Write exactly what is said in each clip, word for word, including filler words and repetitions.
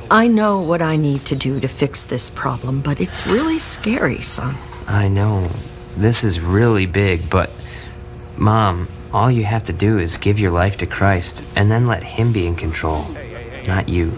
I know what I need to do to fix this problem, but it's really scary, son. I know. This is really big, but... Mom, all you have to do is give your life to Christ, and then let Him be in control, not you.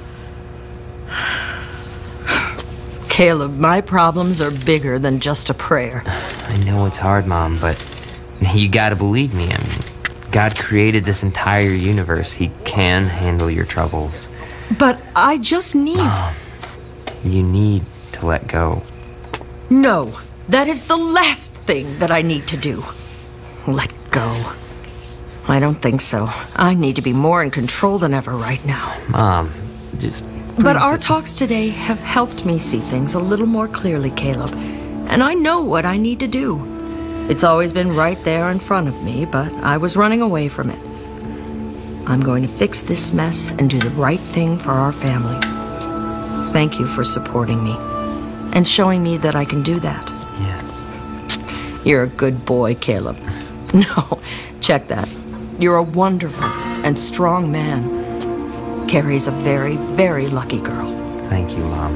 Caleb, my problems are bigger than just a prayer. I know it's hard, Mom, but you gotta believe me. I mean, God created this entire universe. He can handle your troubles. But I just need... Mom, you need to let go. No, that is the last thing that I need to do. Let go. I don't think so. I need to be more in control than ever right now. Mom, just... But our talks today have helped me see things a little more clearly, Caleb. And I know what I need to do. It's always been right there in front of me, but I was running away from it. I'm going to fix this mess and do the right thing for our family. Thank you for supporting me and showing me that I can do that. Yeah. You're a good boy, Caleb. No, check that. You're a wonderful and strong man. Carrie's a very, very lucky girl. Thank you, Mom.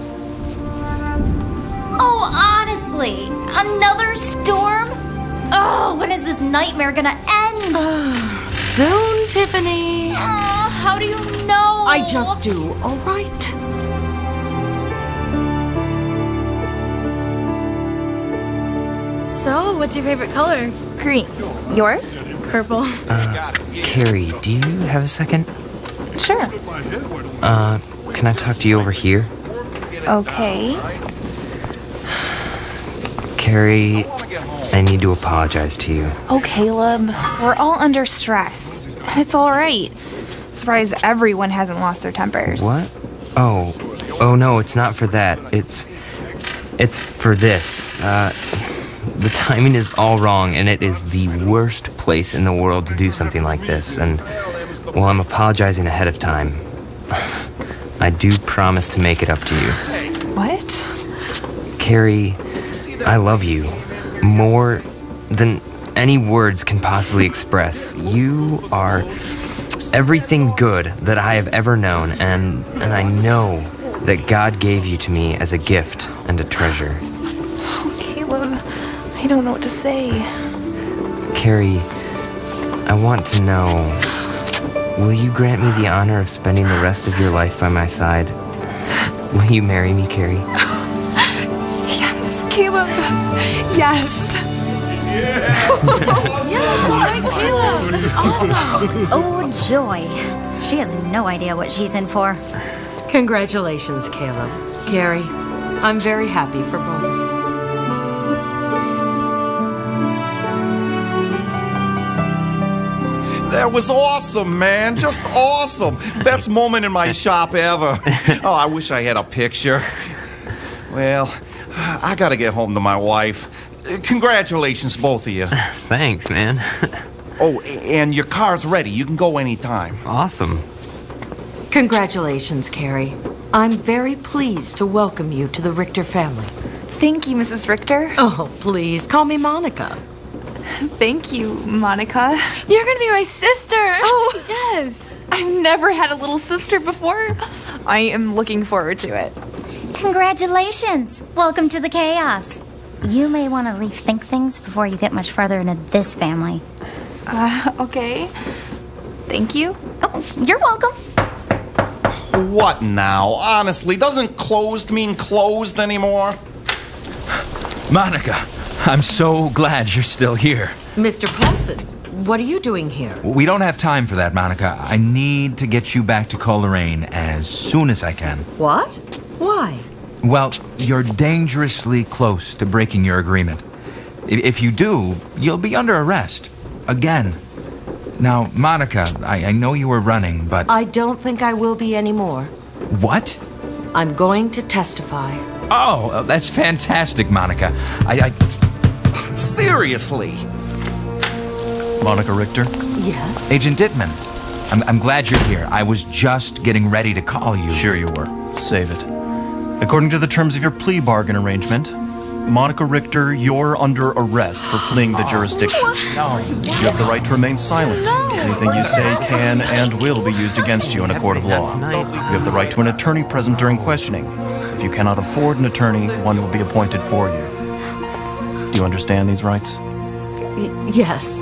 Oh, honestly, another storm? Oh, when is this nightmare gonna end? Soon, Tiffany. Oh, how do you know? I just do, all right? So, what's your favorite color? Green. Yours? Purple. Uh, Carrie, do you have a second? Sure. Uh, can I talk to you over here? Okay. Carrie, I need to apologize to you. Oh, Caleb, we're all under stress. And it's all right. Surprised everyone hasn't lost their tempers. What? Oh, oh no, it's not for that. It's, it's for this. Uh, the timing is all wrong, and it is the worst place in the world to do something like this. And, well, I'm apologizing ahead of time. I do promise to make it up to you. What? Carrie, I love you more than any words can possibly express. You are everything good that I have ever known, and, and I know that God gave you to me as a gift and a treasure. Oh, Caleb, I don't know what to say. Carrie, I want to know, will you grant me the honor of spending the rest of your life by my side? Will you marry me, Carrie? Yes, Caleb. Yes. Yes, all right, Caleb. That's awesome. Oh, joy. She has no idea what she's in for. Congratulations, Caleb. Carrie, I'm very happy for both of you. That was awesome, man. Just awesome. Best moment in my shop ever. Oh, I wish I had a picture. Well, I gotta get home to my wife. Congratulations, both of you. Thanks, man. Oh, and your car's ready. You can go anytime. Awesome. Congratulations, Carrie. I'm very pleased to welcome you to the Richter family. Thank you, Missus Richter. Oh, please, call me Monica. Thank you, Monica. You're gonna be my sister. Oh, yes. I've never had a little sister before. I am looking forward to it. Congratulations. Welcome to the chaos. You may want to rethink things before you get much further into this family. Uh, okay. Thank you. Oh, you're welcome. What now? Honestly, doesn't closed mean closed anymore? Monica, I'm so glad you're still here. Mister Paulson, what are you doing here? We don't have time for that, Monica. I need to get you back to Coleraine as soon as I can. What? Why? Well, you're dangerously close to breaking your agreement. If you do, you'll be under arrest. Again. Now, Monica, I, I know you were running, but... I don't think I will be anymore. What? I'm going to testify. Oh, that's fantastic, Monica. I... I... Seriously? Monica Richter? Yes? Agent Dittman, I'm, I'm glad you're here. I was just getting ready to call you. Sure you were. Save it. According to the terms of your plea bargain arrangement, Monica Richter, you're under arrest for fleeing the jurisdiction. No, You have the right to remain silent. Anything you say can and will be used against you in a court of law. You have the right to an attorney present during questioning. If you cannot afford an attorney, one will be appointed for you. Do you understand these rights? Y- yes.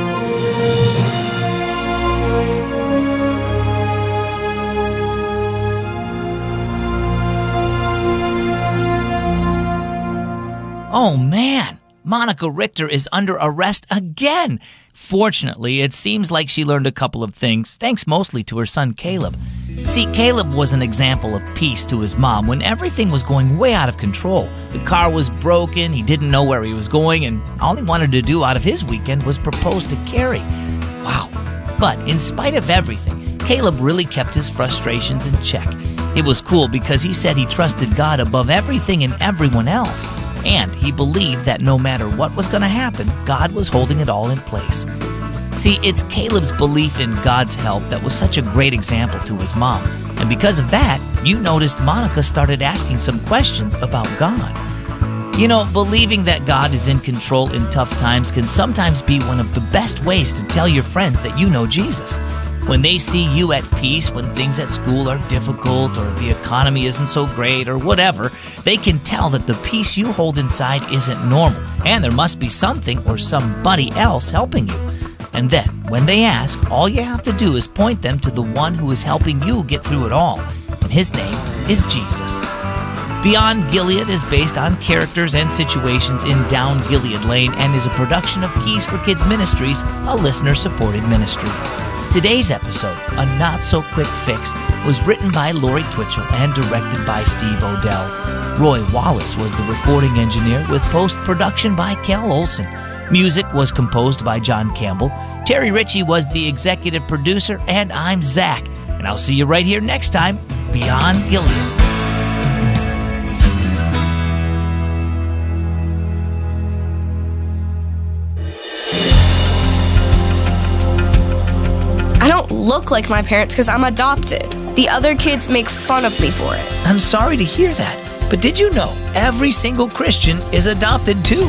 Oh man, Monica Richter is under arrest again. Fortunately, it seems like she learned a couple of things, thanks mostly to her son Caleb. See, Caleb was an example of peace to his mom when everything was going way out of control. The car was broken, he didn't know where he was going, and all he wanted to do out of his weekend was propose to Carrie. Wow. But in spite of everything, Caleb really kept his frustrations in check. It was cool because he said he trusted God above everything and everyone else. And he believed that no matter what was going to happen, God was holding it all in place. See, it's Caleb's belief in God's help that was such a great example to his mom. And because of that, you noticed Monica started asking some questions about God. You know, believing that God is in control in tough times can sometimes be one of the best ways to tell your friends that you know Jesus. When they see you at peace when things at school are difficult or the economy isn't so great or whatever, they can tell that the peace you hold inside isn't normal and there must be something or somebody else helping you. And then, when they ask, all you have to do is point them to the one who is helping you get through it all, and his name is Jesus. Beyond Gilead is based on characters and situations in Down Gilead Lane and is a production of Keys for Kids Ministries, a listener-supported ministry. Today's episode, A Not-So-Quick Fix, was written by Lori Twitchell and directed by Steve Odell. Roy Wallace was the recording engineer with post-production by Cal Olson. Music was composed by John Campbell. Terry Ritchie was the executive producer, and I'm Zach. And I'll see you right here next time, Beyond Gilead. I don't look like my parents because I'm adopted. The other kids make fun of me for it. I'm sorry to hear that, but did you know every single Christian is adopted too?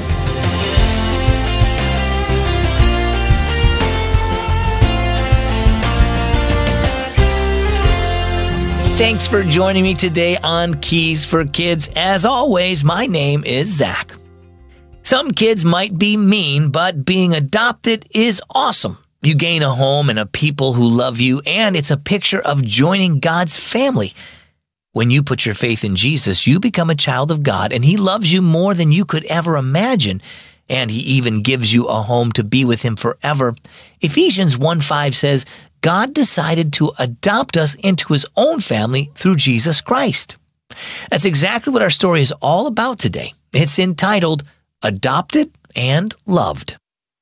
Thanks for joining me today on Keys for Kids. As always, my name is Zach. Some kids might be mean, but being adopted is awesome. You gain a home and a people who love you, and it's a picture of joining God's family. When you put your faith in Jesus, you become a child of God, and He loves you more than you could ever imagine, and He even gives you a home to be with Him forever. Ephesians one five says, God decided to adopt us into His own family through Jesus Christ. That's exactly what our story is all about today. It's entitled, Adopted and Loved.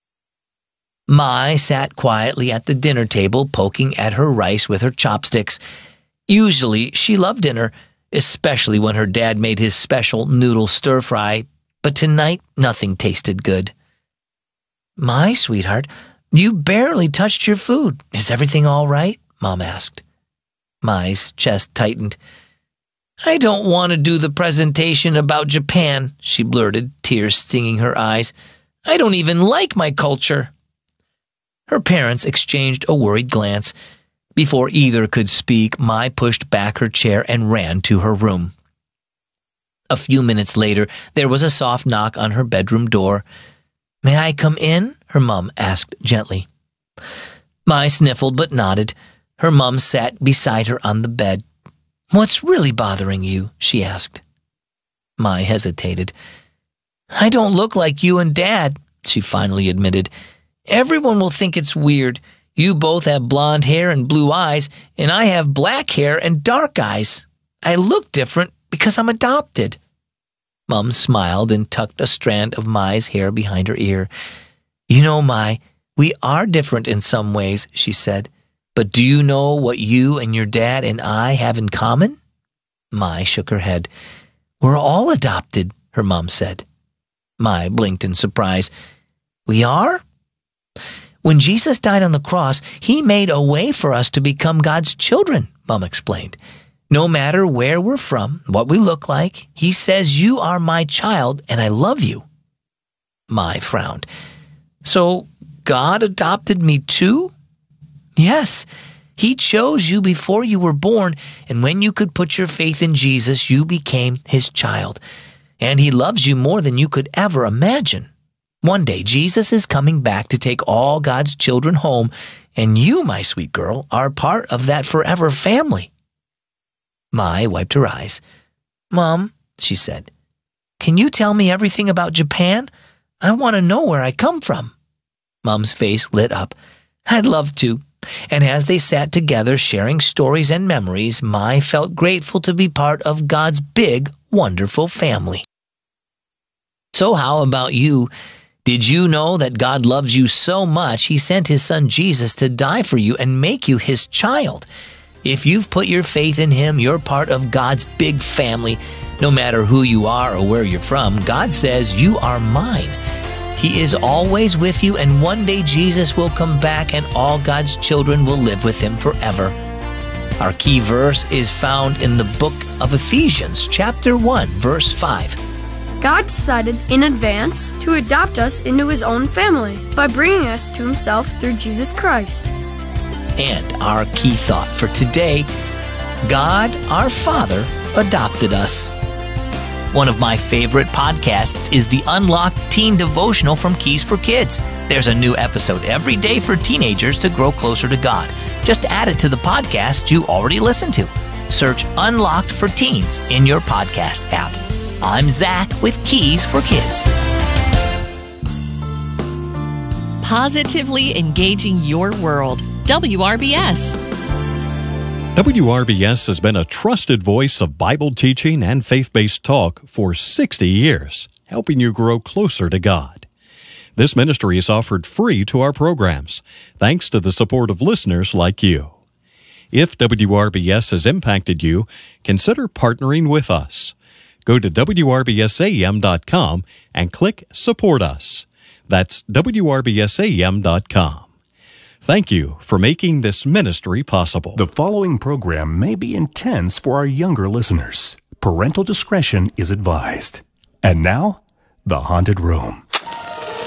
Mai sat quietly at the dinner table, poking at her rice with her chopsticks. Usually, she loved dinner, especially when her dad made his special noodle stir-fry, but tonight, nothing tasted good. Mai, sweetheart, you barely touched your food. Is everything all right? Mom asked. Mai's chest tightened. I don't want to do the presentation about Japan, she blurted, tears stinging her eyes. I don't even like my culture. Her parents exchanged a worried glance. Before either could speak, Mai pushed back her chair and ran to her room. A few minutes later, there was a soft knock on her bedroom door. May I come in? Her mom asked gently. Mai sniffled but nodded. Her mom sat beside her on the bed. What's really bothering you? She asked. Mai hesitated. I don't look like you and Dad, she finally admitted. Everyone will think it's weird. You both have blonde hair and blue eyes, and I have black hair and dark eyes. I look different because I'm adopted. Mom smiled and tucked a strand of Mai's hair behind her ear. You know, Mai, we are different in some ways, she said. But do you know what you and your dad and I have in common? Mai shook her head. We're all adopted, her mom said. Mai blinked in surprise. We are? When Jesus died on the cross, He made a way for us to become God's children, Mom explained. No matter where we're from, what we look like, he says, you are my child and I love you. Mai frowned. So God adopted me too? Yes, he chose you before you were born, and when you could put your faith in Jesus, you became his child. And he loves you more than you could ever imagine. One day, Jesus is coming back to take all God's children home, and you, my sweet girl, are part of that forever family. Mai wiped her eyes. Mom, she said, can you tell me everything about Japan? I want to know where I come from. Mom's face lit up. I'd love to. And as they sat together sharing stories and memories, Mai felt grateful to be part of God's big, wonderful family. So how about you? Did you know that God loves you so much he sent his son Jesus to die for you and make you his child? If you've put your faith in him, you're part of God's big family. No matter who you are or where you're from, God says you are mine. He is always with you, and one day Jesus will come back and all God's children will live with him forever. Our key verse is found in the book of Ephesians, chapter one, verse five. God decided in advance to adopt us into his own family by bringing us to himself through Jesus Christ. And our key thought for today, God, our Father, adopted us. One of my favorite podcasts is the Unlocked Teen Devotional from Keys for Kids. There's a new episode every day for teenagers to grow closer to God. Just add it to the podcast you already listen to. Search Unlocked for Teens in your podcast app. I'm Zach with Keys for Kids. Positively engaging your world. W R B S. W R B S has been a trusted voice of Bible teaching and faith-based talk for sixty years, helping you grow closer to God. This ministry is offered free to our programs, thanks to the support of listeners like you. If W R B S has impacted you, consider partnering with us. Go to W R B S A M dot com and click Support Us. That's W R B S A M dot com. Thank you for making this ministry possible. The following program may be intense for our younger listeners. Parental discretion is advised. And now, The Haunted Room.